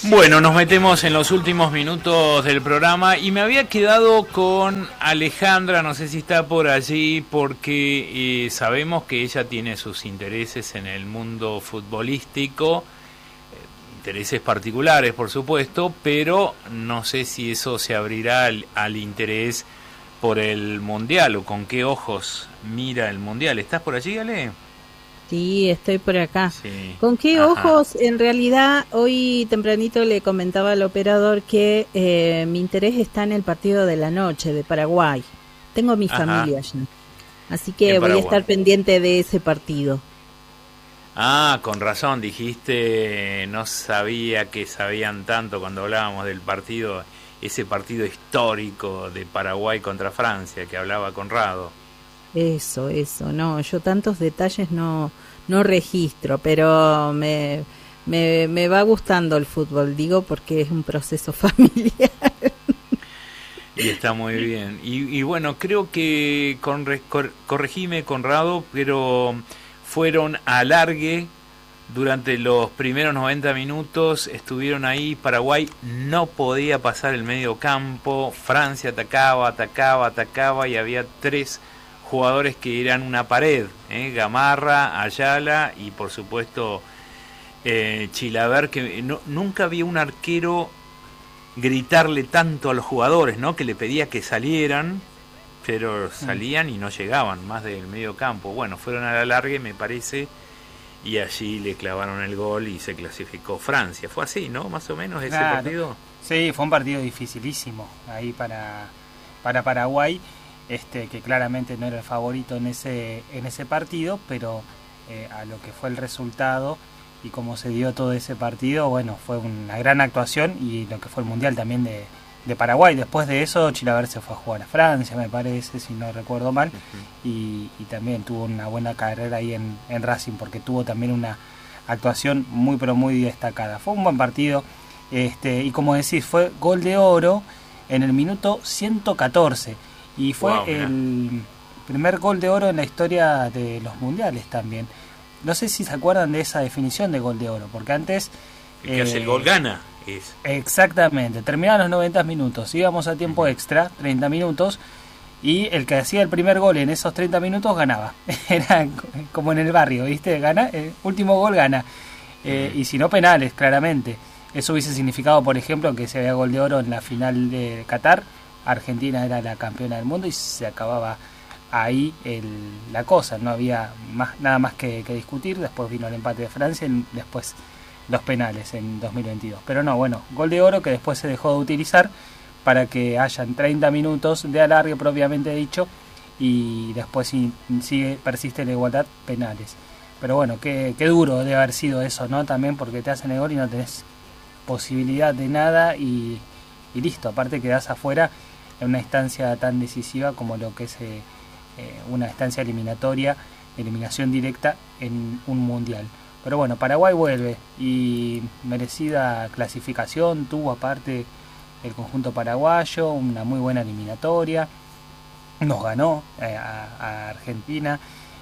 Bueno, nos metemos en los últimos minutos del programa y me había quedado con Alejandra, no sé si está por allí, porque sabemos que ella tiene sus intereses en el mundo futbolístico, intereses particulares por supuesto, pero no sé si eso se abrirá al interés por el Mundial o con qué ojos mira el Mundial. ¿Estás por allí, Ale? Sí, estoy por acá. Sí. ¿Con qué ojos? En realidad, hoy tempranito le comentaba al operador que mi interés está en el partido de la noche de Paraguay. Tengo mi familia allá, así que voy a estar pendiente de ese partido. Ah, con razón, dijiste, no sabía que sabían tanto cuando hablábamos del partido, ese partido histórico de Paraguay contra Francia, que hablaba Conrado. Eso, no, yo tantos detalles no registro, pero me va gustando el fútbol, digo, porque es un proceso familiar. Y está muy bien. Y bueno, creo que, corregime Conrado, pero fueron a alargue durante los primeros 90 minutos, estuvieron ahí, Paraguay no podía pasar el medio campo, Francia atacaba y había tres jugadores que eran una pared, Gamarra, Ayala y por supuesto Chilaver, que nunca vi un arquero gritarle tanto a los jugadores, ¿no? Que le pedía que salieran, pero salían y no llegaban más del medio campo. Bueno, fueron a la largue, me parece, y allí le clavaron el gol y se clasificó Francia. Fue así, ¿no? Más o menos ese partido. Sí, fue un partido dificilísimo ahí para Paraguay. Que claramente no era el favorito en ese partido, pero a lo que fue el resultado y cómo se dio todo ese partido, bueno, fue una gran actuación, y lo que fue el Mundial también de Paraguay. Después de eso, Chilaver se fue a jugar a Francia, me parece, si no recuerdo mal, y también tuvo una buena carrera ahí en Racing, porque tuvo también una actuación muy pero muy destacada. Fue un buen partido, y como decís, fue gol de oro en el minuto 114. Y fue el primer gol de oro en la historia de los mundiales también. No sé si se acuerdan de esa definición de gol de oro, porque antes... El que hace el gol gana. Exactamente, terminaban los 90 minutos, íbamos a tiempo extra, 30 minutos, y el que hacía el primer gol en esos 30 minutos ganaba. Era como en el barrio, ¿viste? Gana, último gol gana. Y si no, penales, claramente. Eso hubiese significado, por ejemplo, que se había gol de oro en la final de Qatar. Argentina era la campeona del mundo y se acababa ahí la cosa, no había nada más que discutir. Después vino el empate de Francia y después los penales en 2022. Pero no, bueno, gol de oro que después se dejó de utilizar para que hayan 30 minutos de alargue propiamente dicho, y después persiste la igualdad, penales. Pero bueno, qué duro debe haber sido eso, ¿no? También porque te hacen el gol y no tenés posibilidad de nada y listo, aparte quedás afuera en una instancia tan decisiva como lo que es una instancia eliminación directa en un mundial. Pero bueno, Paraguay vuelve y merecida clasificación tuvo aparte el conjunto paraguayo, una muy buena eliminatoria, nos ganó a Argentina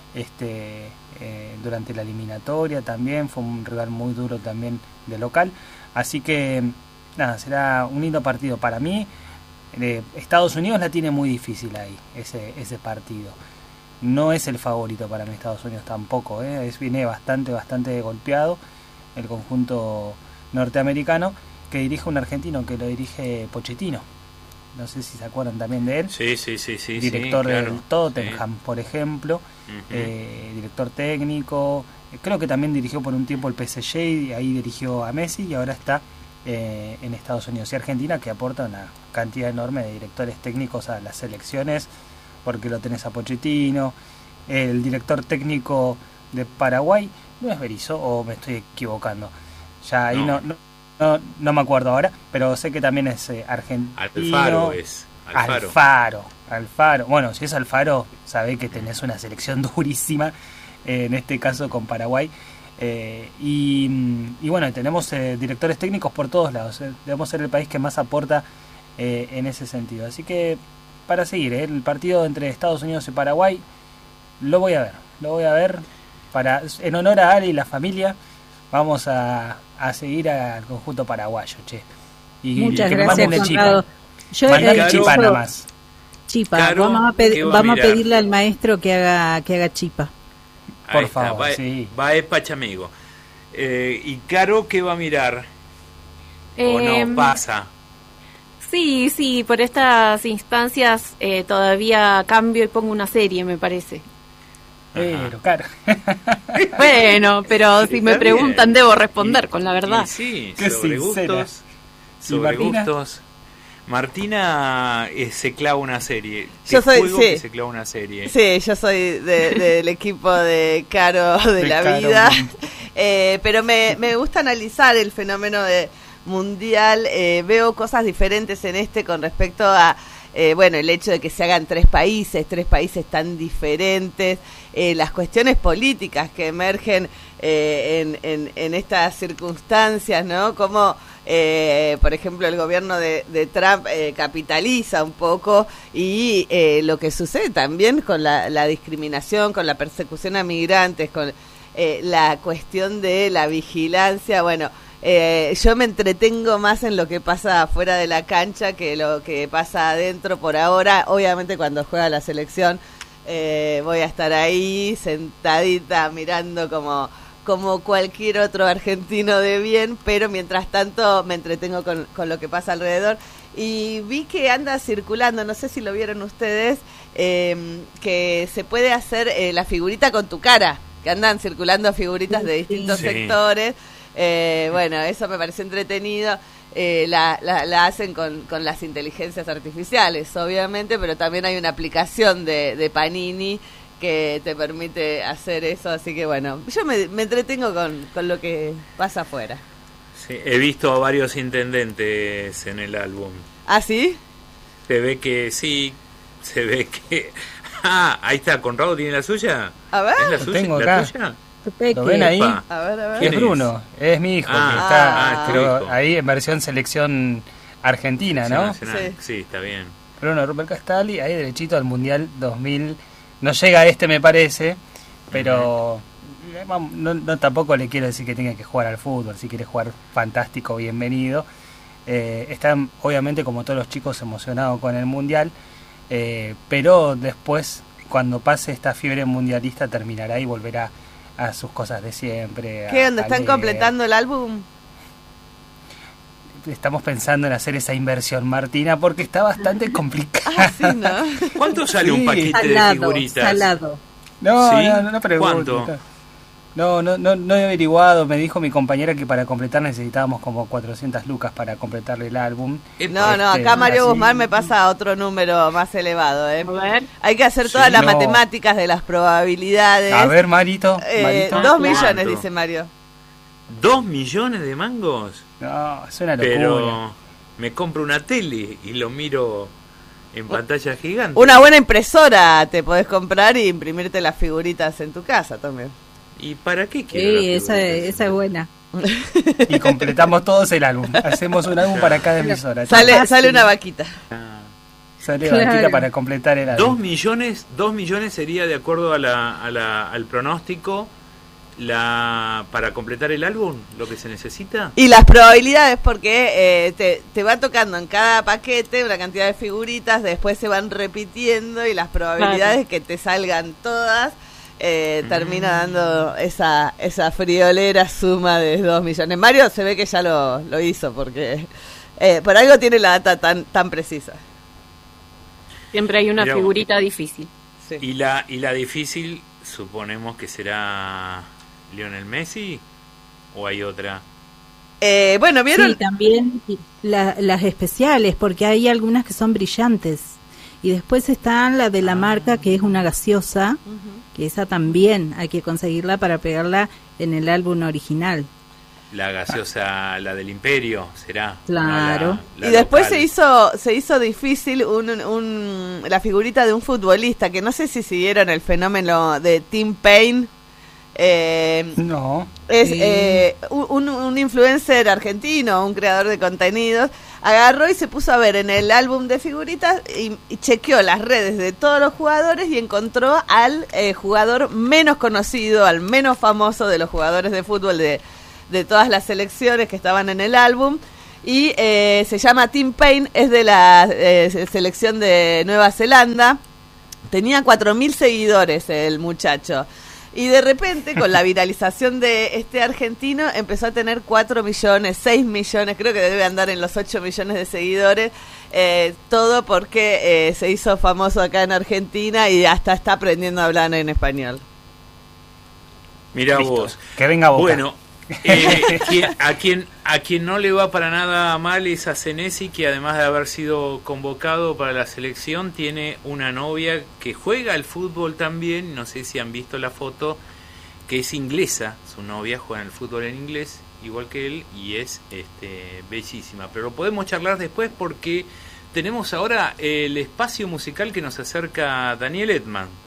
durante la eliminatoria también, fue un rival muy duro también de local, así que nada, será un lindo partido para mí. Estados Unidos la tiene muy difícil ahí, ese partido. No es el favorito para mí Estados Unidos tampoco, viene bastante golpeado el conjunto norteamericano, que dirige un argentino, que lo dirige Pochettino. No sé si se acuerdan también de él. Sí. Director claro, del Tottenham, por ejemplo. Director técnico. Creo que también dirigió por un tiempo el PSG y ahí dirigió a Messi, y ahora está en Estados Unidos y Argentina, que aporta una cantidad enorme de directores técnicos a las selecciones, porque lo tenés a Pochettino. El director técnico de Paraguay no es Berizzo, o me estoy equivocando, ya ahí no me acuerdo ahora, pero sé que también es argentino. Alfaro. Bueno, si es Alfaro, sabés que tenés una selección durísima, en este caso con Paraguay. Y bueno, tenemos directores técnicos por todos lados. Debemos ser el país que más aporta en ese sentido. Así que para seguir, el partido entre Estados Unidos y Paraguay lo voy a ver en honor a Ali y la familia. vamos a seguir al conjunto paraguayo, che. Y muchas que gracias, manden Conrado. Yo Mandale chipa nada más. Chipa, Caro, vamos a pedirle al maestro que haga chipa. Por Ahí está, favor, sí. Va es Pachamigo. ¿Y Caro qué va a mirar? ¿O no pasa? Sí, por estas instancias todavía cambio y pongo una serie, me parece. Pero, claro. Bueno, pero si me Está preguntan bien. debo responder con la verdad. Sí, Qué sobre sincera. gustos. ¿Y Sobre Martina? gustos. Martina se clava una serie. Yo soy, juego sí. que se clava una serie. Sí, yo soy del equipo de Caro de la Caro. vida. Pero me gusta analizar el fenómeno de mundial. Veo cosas diferentes en con respecto a el hecho de que se hagan tres países tan diferentes, las cuestiones políticas que emergen en estas circunstancias, ¿no? Como por ejemplo el gobierno de Trump capitaliza un poco y lo que sucede también con la discriminación, con la persecución a migrantes, con la cuestión de la vigilancia. Bueno, yo me entretengo más en lo que pasa afuera de la cancha que lo que pasa adentro por ahora. Obviamente cuando juega la selección voy a estar ahí sentadita mirando como cualquier otro argentino de bien, pero mientras tanto me entretengo con lo que pasa alrededor. Y vi que anda circulando, no sé si lo vieron ustedes, que se puede hacer la figurita con tu cara, que andan circulando figuritas de distintos sectores. Bueno, eso me pareció entretenido. La hacen con las inteligencias artificiales, obviamente, pero también hay una aplicación de Panini que te permite hacer eso, así que bueno, yo me entretengo con lo que pasa afuera. Sí, he visto a varios intendentes en el álbum. ¿Ah, sí? Se ve que sí, se ve que... Ah, ahí está, ¿Conrado tiene la suya? A ver. ¿Es la Lo suya? tengo ¿La acá. tuya? ¿Lo ven ahí? Epa. A ver. ¿Quién Es Bruno, es mi hijo, que está tu pero hijo. ahí en versión selección argentina, ¿no? Nacional. Sí. Sí, está bien. Bruno Rupert Castaldi, ahí derechito al Mundial 2000. No llega a me parece, pero no tampoco le quiero decir que tenga que jugar al fútbol. Si quiere jugar, fantástico, bienvenido. Están obviamente como todos los chicos emocionados con el Mundial, pero después, cuando pase esta fiebre mundialista, terminará y volverá a sus cosas de siempre. ¿Qué onda? a ¿Están leer. completando el álbum? Estamos pensando en hacer esa inversión, Martina, porque está bastante complicado. Ah, sí, ¿no? ¿Cuánto sale Sí. un paquete de figuritas? Salado. No, ¿Sí? no pregunto. ¿Cuánto? No he averiguado. Me dijo mi compañera que para completar necesitábamos como 400 lucas para completarle el álbum. No, acá Mario así- Guzmán me pasa a otro número más elevado, ¿eh? A ver. Hay que hacer Sí, todas las no. matemáticas de las probabilidades. A ver, Marito. 2 millones, ¿Cuánto? dice Mario. ¿2 millones de mangos? No, es una locura. Pero me compro una tele y lo miro en pantalla gigante. Una buena impresora te podés comprar y imprimirte las figuritas en tu casa también. ¿Y para qué quiero Sí, las esa figuritas? es buena. Y completamos todos el álbum. Hacemos un álbum para cada emisora. Sale una vaquita. Ah. Sale Claro. vaquita para completar el 2 álbum. millones sería de acuerdo al pronóstico para completar el álbum, lo que se necesita. Y las probabilidades, porque te va tocando en cada paquete una cantidad de figuritas, después se van repitiendo y las probabilidades de que te salgan todas termina dando esa friolera suma de 2 millones. Mario se ve que ya lo hizo, porque por algo tiene la data tan precisa. Siempre hay una Mirá, figurita difícil. Sí. Y la difícil, suponemos que será Lionel Messi, ¿o hay otra? Bueno, ¿vieron? Sí, también las especiales, porque hay algunas que son brillantes. Y después está la de la marca, que es una gaseosa, que esa también hay que conseguirla para pegarla en el álbum original. La gaseosa, la del Imperio, será. Claro. No, la Y después local. se hizo difícil la figurita de un futbolista, que no sé si siguieron el fenómeno de Tim Payne. No. Es Sí. un influencer argentino, un creador de contenidos, agarró y se puso a ver en el álbum de figuritas y chequeó las redes de todos los jugadores y encontró al jugador menos conocido, al menos famoso de los jugadores de fútbol de de todas las selecciones que estaban en el álbum. Y se llama Tim Payne, es de la selección de Nueva Zelanda. Tenía 4.000 seguidores el muchacho. Y de repente, con la viralización de este argentino, empezó a tener 4 millones, 6 millones, creo que debe andar en los 8 millones de seguidores. Todo porque se hizo famoso acá en Argentina y hasta está aprendiendo a hablar en español. Mirá Listo. vos. Que venga Boca. Bueno, a quien no le va para nada mal es a Senesi, que además de haber sido convocado para la selección, tiene una novia que juega al fútbol también, no sé si han visto la foto, que es inglesa, su novia juega al fútbol en inglés, igual que él, y es bellísima. Pero lo podemos charlar después porque tenemos ahora el espacio musical que nos acerca Daniel Edman.